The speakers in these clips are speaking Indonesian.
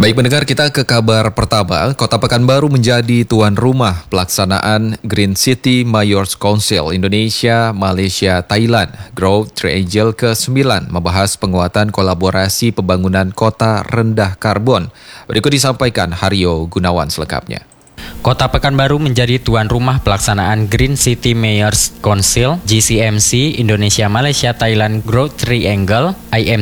Baik pendengar, kita ke kabar pertama. Kota Pekanbaru menjadi tuan rumah pelaksanaan Green City Mayors Council Indonesia, Malaysia, Thailand. Growth Triangle ke-9 membahas penguatan kolaborasi pembangunan kota rendah karbon. Berikut disampaikan Haryo Gunawan selengkapnya. Kota Pekanbaru menjadi tuan rumah pelaksanaan Green City Mayors Council GCMC Indonesia Malaysia Thailand Growth Triangle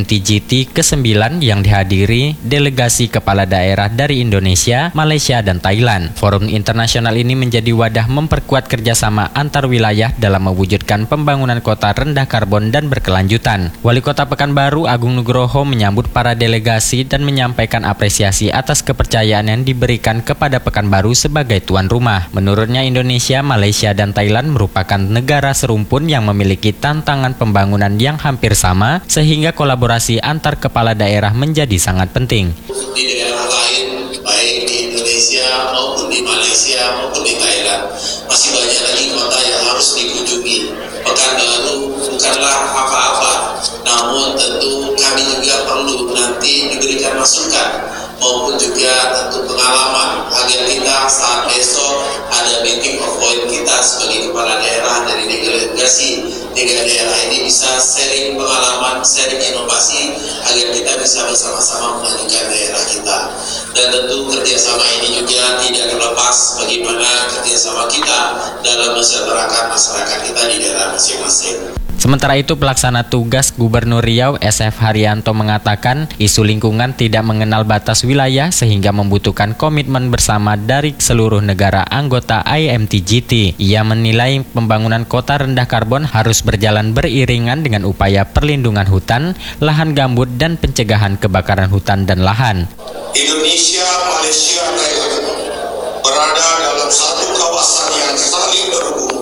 IMTGT ke-9 yang dihadiri delegasi kepala daerah dari Indonesia, Malaysia, dan Thailand. Forum internasional ini menjadi wadah memperkuat kerjasama antar wilayah dalam mewujudkan pembangunan kota rendah karbon dan berkelanjutan. Wali Kota Pekanbaru Agung Nugroho menyambut para delegasi dan menyampaikan apresiasi atas kepercayaan yang diberikan kepada Pekanbaru sebagai tuan rumah. Menurutnya Indonesia, Malaysia, dan Thailand merupakan negara serumpun yang memiliki tantangan pembangunan yang hampir sama, sehingga kolaborasi antar kepala daerah menjadi sangat penting. Di daerah lain, baik di Indonesia maupun di Malaysia maupun di Thailand, masih banyak lagi kota yang harus dikunjungi. Pekanbaru bukanlah apa-apa, namun tentu kami juga perlu nanti diberikan masukan maupun juga tentu pengalaman agar kita saat besok ada meeting of point kita sebagai kepala daerah dari delegasi tiga daerah ini bisa sharing pengalaman, sharing inovasi agar kita bisa bersama-sama memajukan daerah kita. Dan tentu kerjasama ini juga tidak terlepas bagaimana kerjasama kita dalam mensejahterakan masyarakat kita di daerah masing-masing. Sementara itu, pelaksana tugas Gubernur Riau SF Haryanto mengatakan isu lingkungan tidak mengenal batas wilayah sehingga membutuhkan komitmen bersama dari seluruh negara anggota IMTGT. Ia menilai pembangunan kota rendah karbon harus berjalan beriringan dengan upaya perlindungan hutan, lahan gambut, dan pencegahan kebakaran hutan dan lahan. Indonesia, Malaysia, Thailand berada dalam satu kawasan yang saling berhubung.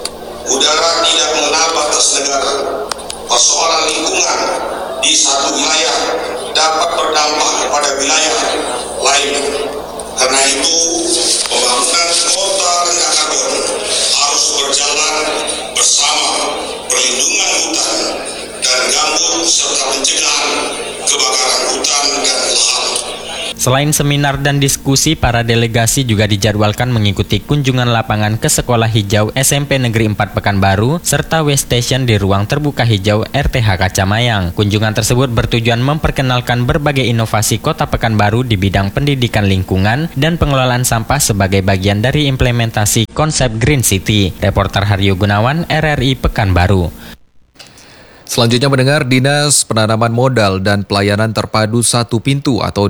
Udara tidak mengenal batas negara. Persoalan lingkungan di satu wilayah dapat berdampak kepada wilayah lainnya. Karena itu, pembangunan kota rendah karbon harus berjalan bersama perlindungan hutan dan gambut serta pencegahan kebakaran hutan dan lahan. Selain seminar dan diskusi, para delegasi juga dijadwalkan mengikuti kunjungan lapangan ke Sekolah Hijau SMP Negeri 4 Pekanbaru serta Waste Station di ruang terbuka hijau RTH Kacamayang. Kunjungan tersebut bertujuan memperkenalkan berbagai inovasi Kota Pekanbaru di bidang pendidikan lingkungan dan pengelolaan sampah sebagai bagian dari implementasi konsep Green City. Reporter Haryo Gunawan, RRI Pekanbaru. Selanjutnya mendengar, Dinas Penanaman Modal dan Pelayanan Terpadu Satu Pintu atau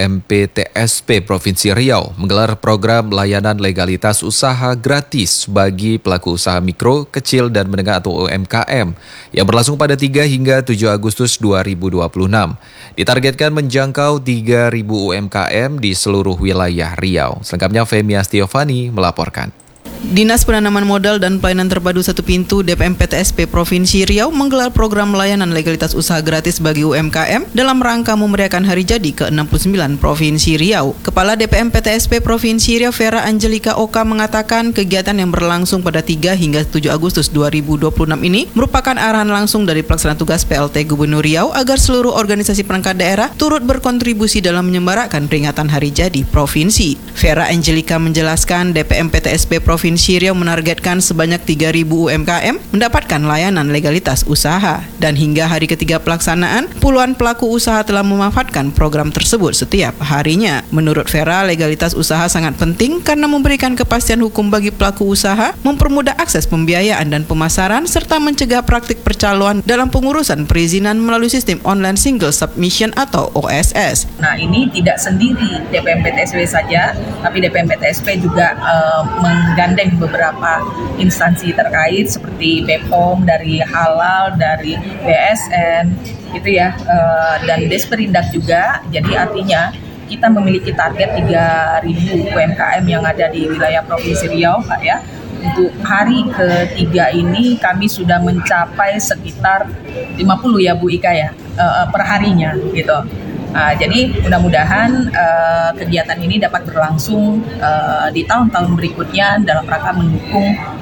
DPMP-TSP Provinsi Riau menggelar program layanan legalitas usaha gratis bagi pelaku usaha mikro, kecil, dan menengah atau UMKM yang berlangsung pada 3 hingga 7 Agustus 2026. Ditargetkan menjangkau 3.000 UMKM di seluruh wilayah Riau. Selengkapnya Femi Astiovani melaporkan. Dinas Penanaman Modal dan Pelayanan Terpadu Satu Pintu DPMP-TSP Provinsi Riau menggelar program layanan legalitas usaha gratis bagi UMKM dalam rangka memeriahkan hari jadi ke-69 Provinsi Riau. Kepala DPMP-TSP Provinsi Riau Vera Angelika Oka mengatakan kegiatan yang berlangsung pada 3 hingga 7 Agustus 2026 ini merupakan arahan langsung dari pelaksana tugas PLT Gubernur Riau agar seluruh organisasi perangkat daerah turut berkontribusi dalam menyemarakkan peringatan hari jadi Provinsi. Vera Angelika menjelaskan DPMP-TSP Provinsi Riau menargetkan sebanyak 3.000 UMKM mendapatkan layanan legalitas usaha. Dan hingga hari ketiga pelaksanaan, puluhan pelaku usaha telah memanfaatkan program tersebut setiap harinya. Menurut Vera, legalitas usaha sangat penting karena memberikan kepastian hukum bagi pelaku usaha, mempermudah akses pembiayaan dan pemasaran, serta mencegah praktik percaloan dalam pengurusan perizinan melalui sistem online single submission atau OSS. Nah, ini tidak sendiri DPMP-TSP saja, tapi DPMP-TSP juga menggandeng beberapa instansi terkait seperti BPOM, dari Halal, dari BSN, gitu ya, dan Desperindak juga. Jadi artinya kita memiliki target 3.000 UMKM yang ada di wilayah Provinsi Riau, Pak ya. Untuk hari ketiga ini kami sudah mencapai sekitar 50 ya Bu Ika ya, per harinya gitu. Jadi mudah-mudahan kegiatan ini dapat berlangsung di tahun-tahun berikutnya dalam rangka mendukung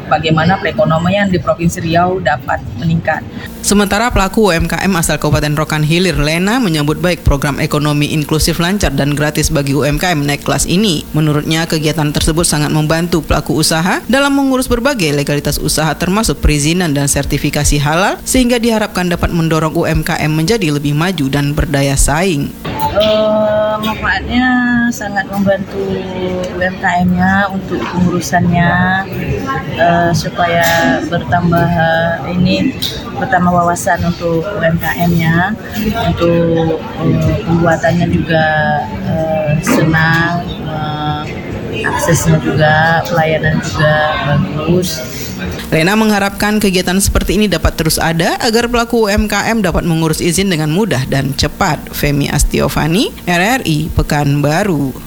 bagaimana perekonomian di Provinsi Riau dapat meningkat. Sementara pelaku UMKM asal Kabupaten Rokan Hilir, Lena, menyambut baik program ekonomi inklusif lancar dan gratis bagi UMKM naik kelas ini. Menurutnya, kegiatan tersebut sangat membantu pelaku usaha dalam mengurus berbagai legalitas usaha termasuk perizinan dan sertifikasi halal, sehingga diharapkan dapat mendorong UMKM menjadi lebih maju dan berdaya saing. Manfaatnya sangat membantu UMKM-nya untuk pengurusannya supaya bertambah wawasan untuk UMKM-nya, untuk pembuatannya juga senang, aksesnya juga, pelayanan juga bagus. Lena mengharapkan kegiatan seperti ini dapat terus ada agar pelaku UMKM dapat mengurus izin dengan mudah dan cepat. Femi Astiovani, RRI Pekanbaru.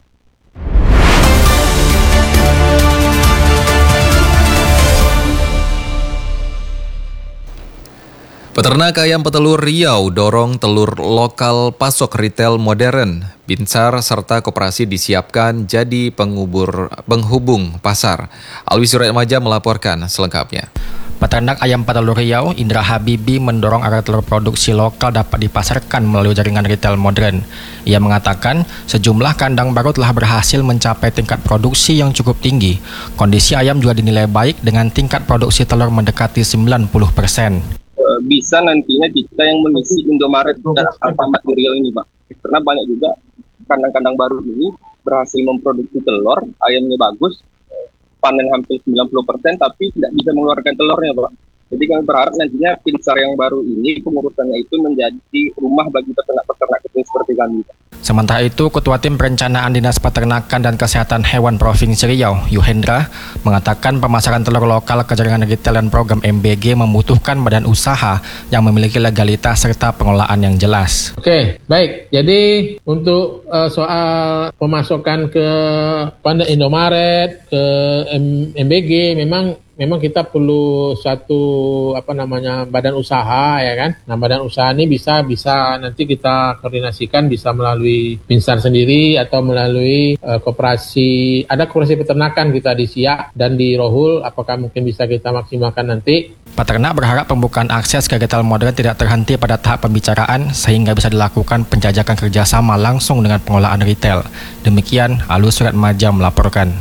Peternak ayam petelur Riau dorong telur lokal pasok retail modern. Binsar serta koperasi disiapkan jadi penghubung pasar. Alwi Suratmaja melaporkan selengkapnya. Peternak ayam petelur Riau, Indra Habibi, mendorong agar telur produksi lokal dapat dipasarkan melalui jaringan retail modern. Ia mengatakan sejumlah kandang baru telah berhasil mencapai tingkat produksi yang cukup tinggi. Kondisi ayam juga dinilai baik dengan tingkat produksi telur mendekati 90%. Bisa nantinya kita yang mengisi Indomaret dan Alfamart di Riau ini, Pak. Karena banyak juga kandang-kandang baru ini berhasil memproduksi telur, ayamnya bagus, panen hampir 90%, tapi tidak bisa mengeluarkan telurnya, Pak. Jadi kami berharap nantinya Binsar yang baru ini pengurusannya itu menjadi rumah bagi peternak-peternak kecil seperti kami, Pak. Sementara itu, Ketua Tim Perencanaan Dinas Peternakan dan Kesehatan Hewan Provinsi Riau, Yuhendra, mengatakan pemasaran telur lokal ke jaringan retail dan program MBG membutuhkan badan usaha yang memiliki legalitas serta pengelolaan yang jelas. Oke, baik. Jadi untuk soal pemasukan ke Indomaret, ke MBG, memang kita perlu satu badan usaha, ya kan. Nah, badan usaha ini bisa nanti kita koordinasikan, bisa melalui Binsar sendiri atau melalui koperasi peternakan kita di Siak dan di Rohul. Apakah mungkin bisa kita maksimalkan nanti? Peternak berharap pembukaan akses ke retail modern tidak terhenti pada tahap pembicaraan sehingga bisa dilakukan penjajakan kerjasama langsung dengan pengelolaan retail. Demikian Alwi Suratmaja melaporkan.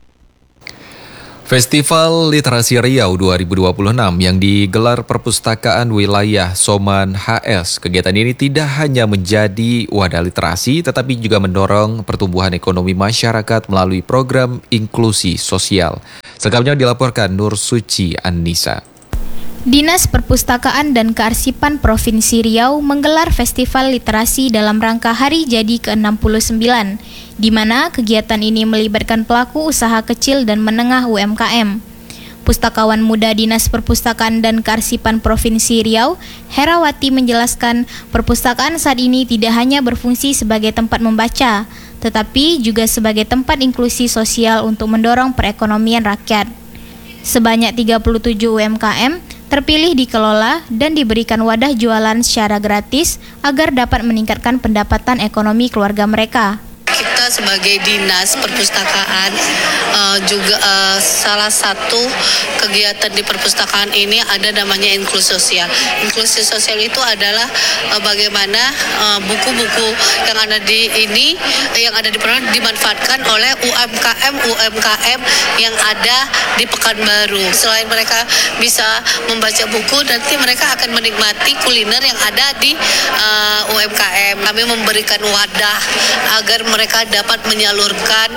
Festival Literasi Riau 2026 yang digelar Perpustakaan Wilayah Soman HS. Kegiatan ini tidak hanya menjadi wadah literasi, tetapi juga mendorong pertumbuhan ekonomi masyarakat melalui program inklusi sosial. Selengkapnya dilaporkan Nur Suci Annisa. Dinas Perpustakaan dan Kearsipan Provinsi Riau menggelar Festival Literasi dalam rangka Hari Jadi ke-69, di mana kegiatan ini melibatkan pelaku usaha kecil dan menengah UMKM. Pustakawan Muda Dinas Perpustakaan dan Kearsipan Provinsi Riau, Herawati, menjelaskan perpustakaan saat ini tidak hanya berfungsi sebagai tempat membaca, tetapi juga sebagai tempat inklusi sosial untuk mendorong perekonomian rakyat. Sebanyak 37 UMKM terpilih dikelola dan diberikan wadah jualan secara gratis agar dapat meningkatkan pendapatan ekonomi keluarga mereka. Kita sebagai Dinas Perpustakaan juga salah satu kegiatan di perpustakaan ini ada namanya inklusi sosial. Inklusi sosial itu adalah bagaimana buku-buku yang ada di perpustakaan dimanfaatkan oleh UMKM yang ada di Pekanbaru. Selain mereka bisa membaca buku, nanti mereka akan menikmati kuliner yang ada di UMKM. Kami memberikan wadah agar mereka dapat menyalurkan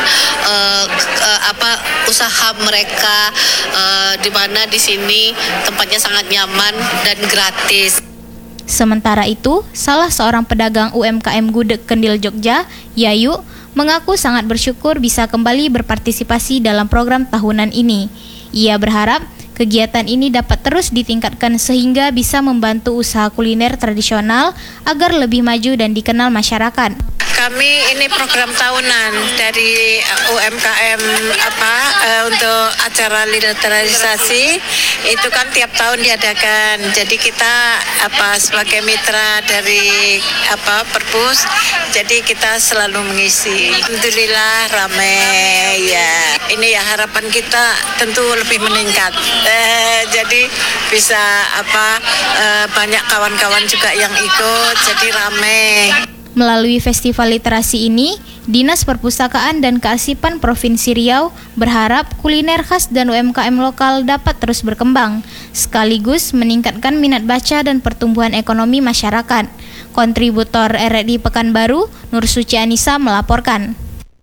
usaha mereka, di mana di sini tempatnya sangat nyaman dan gratis. Sementara itu, salah seorang pedagang UMKM Gudeg Kendil Jogja, Yayu, mengaku sangat bersyukur bisa kembali berpartisipasi dalam program tahunan ini. Ia berharap kegiatan ini dapat terus ditingkatkan sehingga bisa membantu usaha kuliner tradisional agar lebih maju dan dikenal masyarakat. Kami ini program tahunan dari UMKM untuk acara literalisasi itu kan tiap tahun diadakan. Jadi kita sebagai mitra dari Perpus, jadi kita selalu mengisi. Alhamdulillah ramai ya. Ini ya harapan kita tentu lebih meningkat. Jadi bisa banyak kawan-kawan juga yang ikut, jadi ramai. Melalui festival literasi ini, Dinas Perpustakaan dan Kearsipan Provinsi Riau berharap kuliner khas dan UMKM lokal dapat terus berkembang, sekaligus meningkatkan minat baca dan pertumbuhan ekonomi masyarakat. Kontributor RRI Pekanbaru, Nur Suci Anissa melaporkan.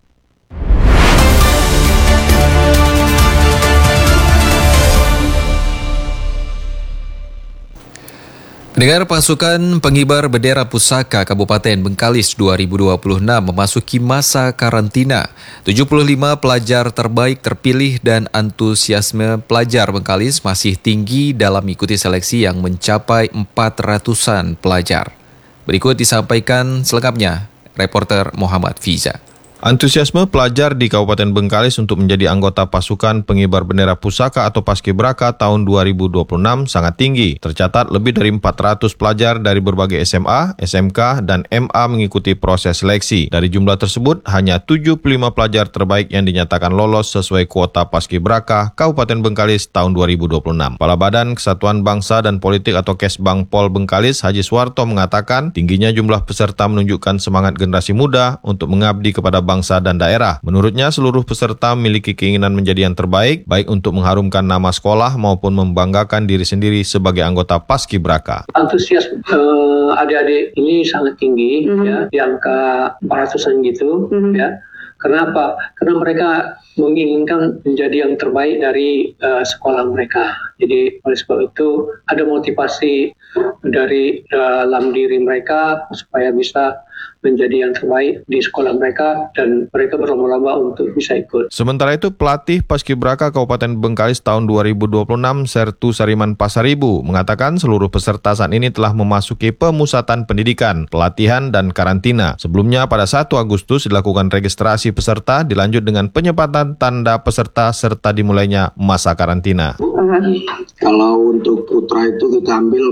Pendengar, pasukan pengibar bendera pusaka Kabupaten Bengkalis 2026 memasuki masa karantina. 75 pelajar terbaik terpilih dan antusiasme pelajar Bengkalis masih tinggi dalam mengikuti seleksi yang mencapai 400-an pelajar. Berikut disampaikan selengkapnya reporter Muhammad Fiza. Antusiasme pelajar di Kabupaten Bengkalis untuk menjadi anggota pasukan pengibar bendera pusaka atau Paskibraka tahun 2026 sangat tinggi. Tercatat lebih dari 400 pelajar dari berbagai SMA, SMK, dan MA mengikuti proses seleksi. Dari jumlah tersebut, hanya 75 pelajar terbaik yang dinyatakan lolos sesuai kuota Paskibraka Kabupaten Bengkalis tahun 2026. Kepala Badan Kesatuan Bangsa dan Politik atau Kesbang Pol Bengkalis, Haji Suwarto mengatakan, tingginya jumlah peserta menunjukkan semangat generasi muda untuk mengabdi kepada bangsa dan daerah. Menurutnya, seluruh peserta memiliki keinginan menjadi yang terbaik, baik untuk mengharumkan nama sekolah maupun membanggakan diri sendiri sebagai anggota Paskibraka. Antusias adik-adik ini sangat tinggi, ya, di angka 400-an gitu, ya. Kenapa? Karena mereka menginginkan menjadi yang terbaik dari sekolah mereka. Jadi oleh sebab itu ada motivasi dari dalam diri mereka supaya bisa menjadi yang terbaik di sekolah mereka dan mereka berlomba-lomba untuk bisa ikut. Sementara itu, pelatih Paskibraka Kabupaten Bengkalis tahun 2026 Sertu Sariman Pasaribu mengatakan seluruh peserta saat ini telah memasuki pemusatan pendidikan, pelatihan, dan karantina. Sebelumnya pada 1 Agustus dilakukan registrasi peserta, dilanjut dengan penyempatan tanda peserta serta dimulainya masa karantina. Kalau untuk putra itu kita ambil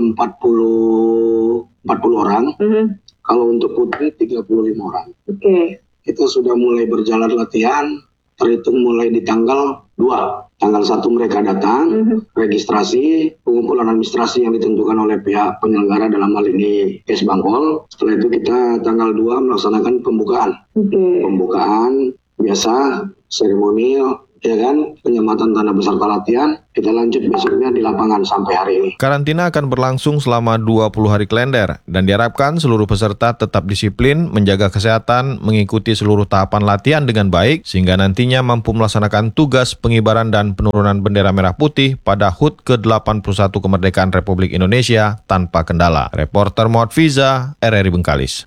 40 orang. Kalau untuk putri 35 orang. Kita sudah mulai berjalan latihan, terhitung mulai di tanggal 2. Tanggal 1 mereka datang, registrasi, pengumpulan administrasi yang ditentukan oleh pihak penyelenggara dalam hal ini Kesbangpol. Setelah itu kita tanggal 2 melaksanakan pembukaan. Pembukaan biasa, seremonial, ya kan, penyematan tanda peserta latihan, kita lanjut besoknya di lapangan sampai hari ini. Karantina akan berlangsung selama 20 hari kalender dan diharapkan seluruh peserta tetap disiplin, menjaga kesehatan, mengikuti seluruh tahapan latihan dengan baik, sehingga nantinya mampu melaksanakan tugas pengibaran dan penurunan bendera merah putih pada HUT ke-81 Kemerdekaan Republik Indonesia tanpa kendala. Reporter Muhammad Fiza, RRI Bengkalis.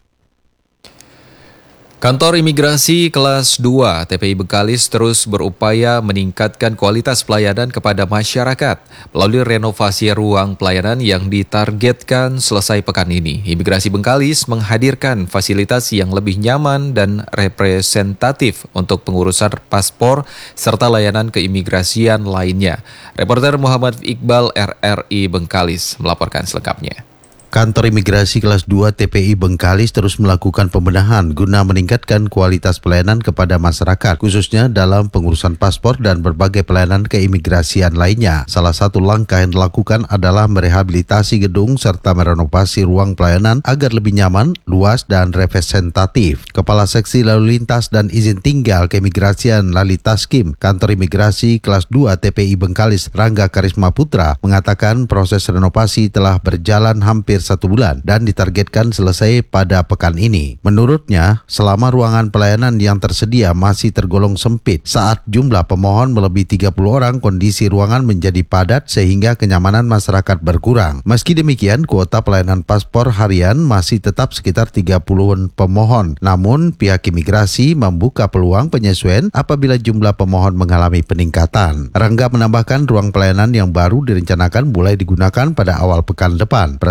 Kantor Imigrasi Kelas 2 TPI Bengkalis terus berupaya meningkatkan kualitas pelayanan kepada masyarakat melalui renovasi ruang pelayanan yang ditargetkan selesai pekan ini. Imigrasi Bengkalis menghadirkan fasilitas yang lebih nyaman dan representatif untuk pengurusan paspor serta layanan keimigrasian lainnya. Reporter Muhammad Iqbal, RRI Bengkalis melaporkan selengkapnya. Kantor Imigrasi Kelas 2 TPI Bengkalis terus melakukan pembenahan guna meningkatkan kualitas pelayanan kepada masyarakat, khususnya dalam pengurusan paspor dan berbagai pelayanan keimigrasian lainnya. Salah satu langkah yang dilakukan adalah merehabilitasi gedung serta merenovasi ruang pelayanan agar lebih nyaman, luas, dan representatif. Kepala Seksi Lalu Lintas dan Izin Tinggal Keimigrasian Lalitaskim Kantor Imigrasi Kelas 2 TPI Bengkalis, Rangga Karisma Putra, mengatakan proses renovasi telah berjalan hampir 1 bulan dan ditargetkan selesai pada pekan ini. Menurutnya, selama ruangan pelayanan yang tersedia masih tergolong sempit, saat jumlah pemohon melebihi 30 orang, kondisi ruangan menjadi padat sehingga kenyamanan masyarakat berkurang. Meski demikian, kuota pelayanan paspor harian masih tetap sekitar 30-an pemohon. Namun, pihak imigrasi membuka peluang penyesuaian apabila jumlah pemohon mengalami peningkatan. Rangga menambahkan ruang pelayanan yang baru direncanakan mulai digunakan pada awal pekan depan. Peresmian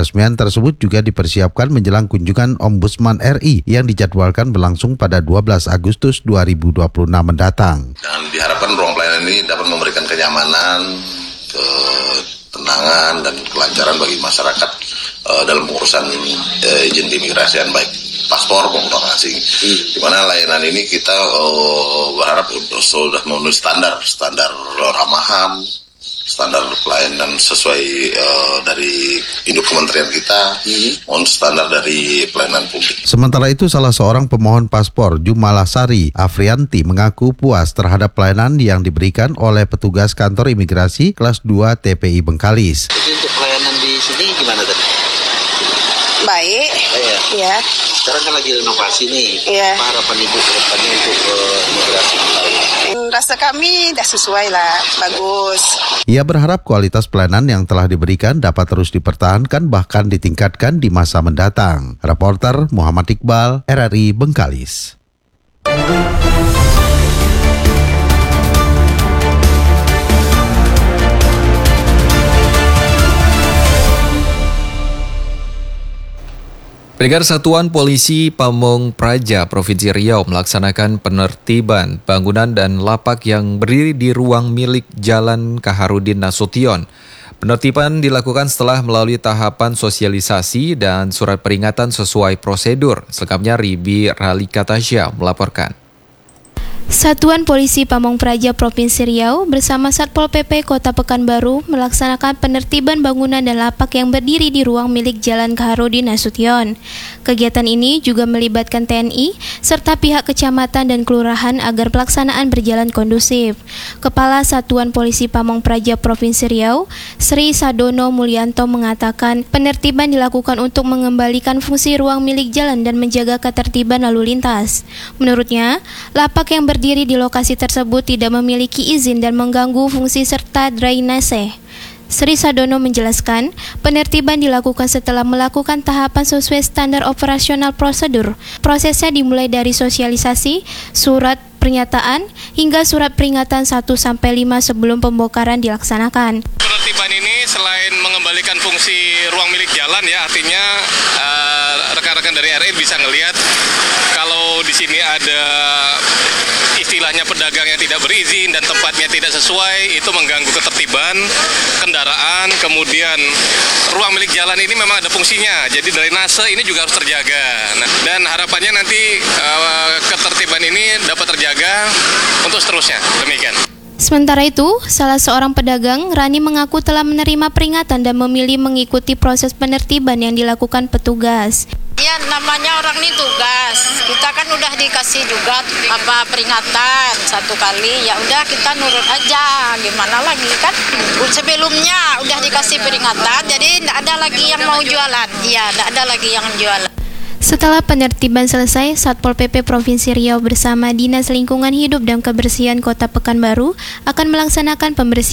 tersebut juga dipersiapkan menjelang kunjungan Ombudsman RI yang dijadwalkan berlangsung pada 12 Agustus 2026 mendatang. Dan diharapkan ruang pelayanan ini dapat memberikan kenyamanan, ketenangan, dan kelancaran bagi masyarakat dalam pengurusan izin keimigrasian baik paspor maupun orang asing. Di mana layanan ini kita berharap sudah memenuhi standar ramah HAM, standar pelayanan sesuai dari induk kementerian kita, mohon standar dari pelayanan publik. Sementara itu, salah seorang pemohon paspor, Jumalasari Afrianti, mengaku puas terhadap pelayanan yang diberikan oleh petugas kantor imigrasi kelas 2 TPI Bengkalis. Jadi untuk pelayanan di sini gimana tadi? Baik. Ya. Sekarang kan lagi renovasi nih. Iya. Apa harapan Ibu ke depannya untuk imigrasi? Rasa kami dah sesuai lah, bagus. Ia berharap kualitas pelayanan yang telah diberikan dapat terus dipertahankan bahkan ditingkatkan di masa mendatang. Reporter Muhammad Iqbal, RRI Bengkalis. Pendengar, Satuan Polisi Pamong Praja Provinsi Riau melaksanakan penertiban bangunan dan lapak yang berdiri di ruang milik Jalan Kaharudin Nasution. Penertiban dilakukan setelah melalui tahapan sosialisasi dan surat peringatan sesuai prosedur. Selengkapnya Ribi Ralikatasya melaporkan. Satuan Polisi Pamong Praja Provinsi Riau bersama Satpol PP Kota Pekanbaru melaksanakan penertiban bangunan dan lapak yang berdiri di ruang milik Jalan Kaharudin Nasution. Kegiatan ini juga melibatkan TNI serta pihak kecamatan dan kelurahan agar pelaksanaan berjalan kondusif. Kepala Satuan Polisi Pamong Praja Provinsi Riau, Sri Sadono Mulyanto mengatakan penertiban dilakukan untuk mengembalikan fungsi ruang milik jalan dan menjaga ketertiban lalu lintas. Menurutnya, lapak yang berdiri di lokasi tersebut tidak memiliki izin dan mengganggu fungsi serta drainase. Sri Sadono menjelaskan, penertiban dilakukan setelah melakukan tahapan sesuai standar operasional prosedur. Prosesnya dimulai dari sosialisasi, surat pernyataan, hingga surat peringatan 1-5 sebelum pembongkaran dilaksanakan. Penertiban ini selain mengembalikan fungsi ruang milik jalan ya, artinya rekan-rekan dari RI bisa ngelihat kalau di sini ada istilahnya pedagang yang tidak berizin dan tempatnya tidak sesuai, itu mengganggu ketertiban kendaraan. Kemudian ruang milik jalan ini memang ada fungsinya, jadi drainase ini juga harus terjaga. Dan harapannya nanti ketertiban ini dapat terjaga untuk seterusnya. Demikian. Sementara itu, salah seorang pedagang, Rani, mengaku telah menerima peringatan dan memilih mengikuti proses penertiban yang dilakukan petugas. Ya, namanya orang ini tugas. Kita kan udah dikasih juga peringatan 1 kali. Ya udah kita nurut aja. Gimana lagi kan? Sebelumnya udah dikasih peringatan, jadi tidak ada lagi yang mau jualan. Iya, tidak ada lagi yang jualan. Setelah penertiban selesai, Satpol PP Provinsi Riau bersama Dinas Lingkungan Hidup dan Kebersihan Kota Pekanbaru akan melaksanakan pembersihan